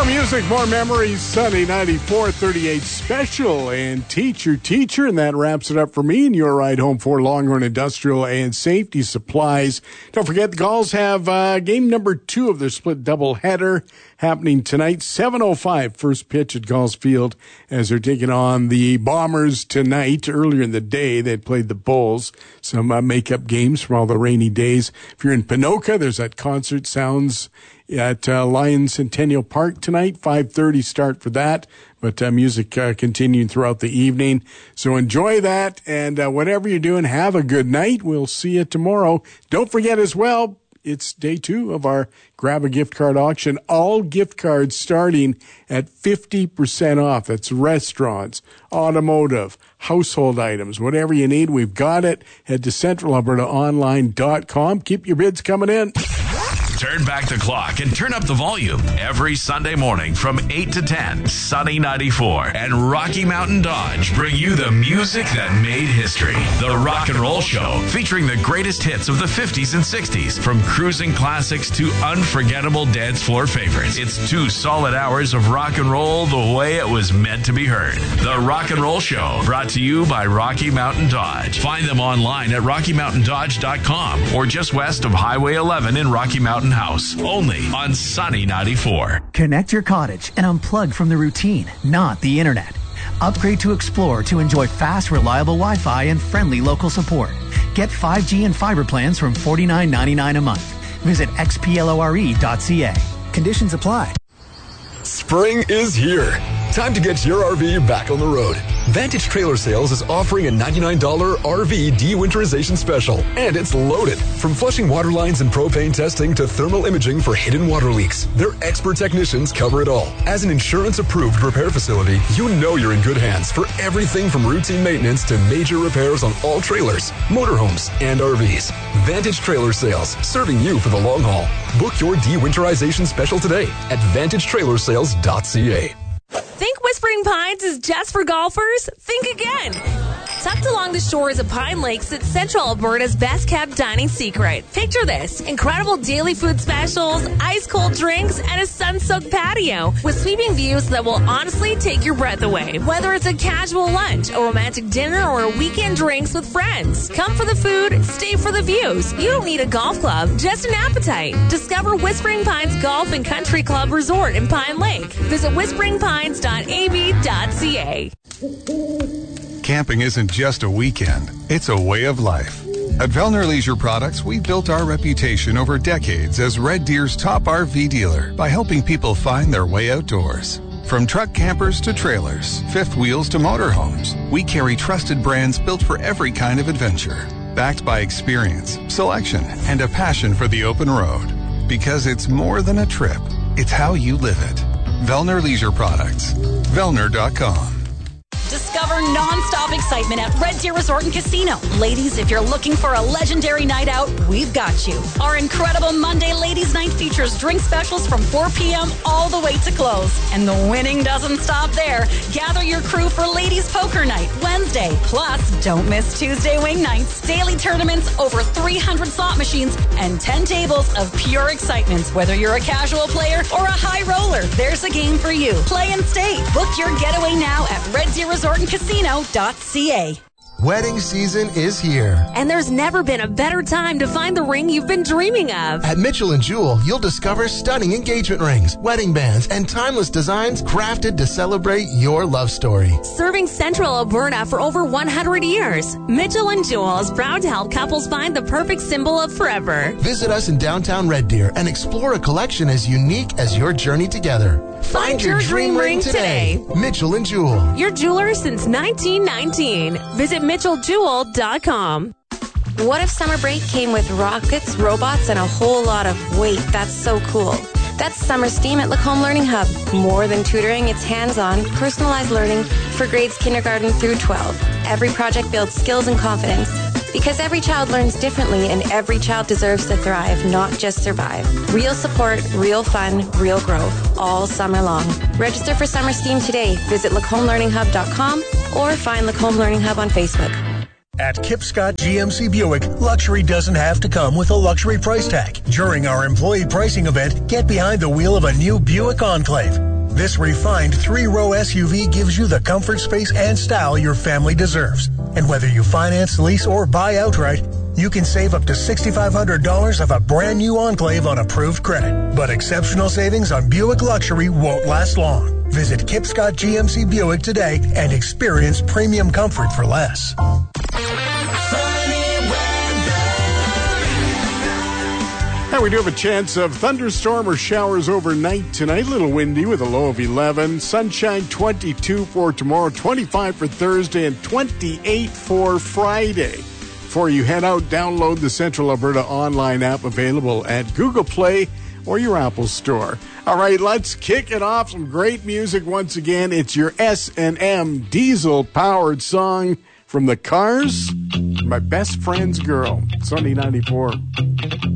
Music, more memories, Sunday 94-38 special and Teacher, and that wraps it up for me and your ride home for Longhorn Industrial and Safety Supplies. Don't forget the Gulls have game number 2 of their split doubleheader happening tonight, 7:05, first pitch at Gulls Field as they're taking on the Bombers tonight. Earlier in the day, they played the Bulls, some makeup games from all the rainy days. If you're in Pinoca, there's that concert sounds at Lions Centennial Park tonight, 5:30 start for that, but music continuing throughout the evening. So enjoy that, and whatever you're doing, have a good night. We'll see you tomorrow. Don't forget as well, it's day 2 of our Grab a Gift Card auction. All gift cards starting at 50% off. That's restaurants, automotive, household items, whatever you need, we've got it. Head to centralalbertaonline.com. Keep your bids coming in. Turn back the clock and turn up the volume. Every Sunday morning from 8 to 10, Sunny 94 and Rocky Mountain Dodge bring you the music that made history. The Rock and Roll Show, featuring the greatest hits of the 50s and 60s, from cruising classics to unforgettable dance floor favorites. It's 2 solid hours of rock and roll the way it was meant to be heard. The Rock and Roll Show, brought to you by Rocky Mountain Dodge. Find them online at RockyMountainDodge.com or just west of Highway 11 in Rocky Mountain House, only on Sunny 94. Connect your cottage and unplug from the routine, not the internet. Upgrade to Explore to enjoy fast, reliable Wi-Fi and friendly local support. Get 5G and fiber plans from $49.99 a month. Visit xplore.ca. Conditions apply. Spring is here. Time to get your RV back on the road. Vantage Trailer Sales is offering a $99 RV de-winterization special, and it's loaded. From flushing water lines and propane testing to thermal imaging for hidden water leaks, their expert technicians cover it all. As an insurance-approved repair facility, you know you're in good hands for everything from routine maintenance to major repairs on all trailers, motorhomes, and RVs. Vantage Trailer Sales, serving you for the long haul. Book your de-winterization special today at VantageTrailerSales.ca. Think Whispering Pines is just for golfers? Think again. Tucked along the shores of Pine Lake sits Central Alberta's best-kept dining secret. Picture this: incredible daily food specials, ice-cold drinks, and a sun-soaked patio with sweeping views that will honestly take your breath away. Whether it's a casual lunch, a romantic dinner, or a weekend drinks with friends, come for the food, stay for the views. You don't need a golf club, just an appetite. Discover Whispering Pines Golf and Country Club Resort in Pine Lake. Visit whisperingpines.ab.ca. Camping isn't just a weekend, it's a way of life. At Vellner Leisure Products, we've built our reputation over decades as Red Deer's top RV dealer by helping people find their way outdoors. From truck campers to trailers, fifth wheels to motorhomes, we carry trusted brands built for every kind of adventure. Backed by experience, selection, and a passion for the open road. Because it's more than a trip, it's how you live it. Vellner Leisure Products. Vellner.com. Discover non-stop excitement at Red Deer Resort and Casino. Ladies, if you're looking for a legendary night out, we've got you. Our incredible Monday Ladies Night features drink specials from 4 p.m. all the way to close. And the winning doesn't stop there. Gather your crew for Ladies Poker Night Wednesday. Plus, don't miss Tuesday Wing Nights, daily tournaments, over 300 slot machines, and 10 tables of pure excitement. Whether you're a casual player or a high roller, there's a game for you. Play and stay. Book your getaway now at Red Deer Resort and Casino.ca. Wedding season is here. And there's never been a better time to find the ring you've been dreaming of. At Mitchell & Jewell, you'll discover stunning engagement rings, wedding bands, and timeless designs crafted to celebrate your love story. Serving Central Alberta for over 100 years, Mitchell & Jewell is proud to help couples find the perfect symbol of forever. Visit us in downtown Red Deer and explore a collection as unique as your journey together. Find your dream ring today. Mitchell & Jewell. Your jeweler since 1919. Visit MitchellJewel.com. What if summer break came with rockets, robots, and a whole lot of wait, that's so cool. That's Summer STEAM at Lacombe Learning Hub. More than tutoring, it's hands-on, personalized learning for grades kindergarten through 12. Every project builds skills and confidence. Because every child learns differently and every child deserves to thrive, not just survive. Real support, real fun, real growth, all summer long. Register for Summer STEAM today. Visit LacombelearningHub.com or find Lacombe Learning Hub on Facebook. At Kip Scott GMC Buick, luxury doesn't have to come with a luxury price tag. During our employee pricing event, get behind the wheel of a new Buick Enclave. This refined 3-row SUV gives you the comfort, space, and style your family deserves. And whether you finance, lease, or buy outright, you can save up to $6,500 of a brand new Enclave on approved credit. But exceptional savings on Buick Luxury won't last long. Visit Kip Scott GMC Buick today and experience premium comfort for less. Now we do have a chance of thunderstorm or showers overnight tonight. A little windy with a low of 11. Sunshine 22 for tomorrow, 25 for Thursday, and 28 for Friday. Before you head out, download the Central Alberta online app available at Google Play or your Apple Store. All right, let's kick it off. Some great music once again. It's your S&M diesel-powered song from the Cars, My Best Friend's Girl, Sunday 94.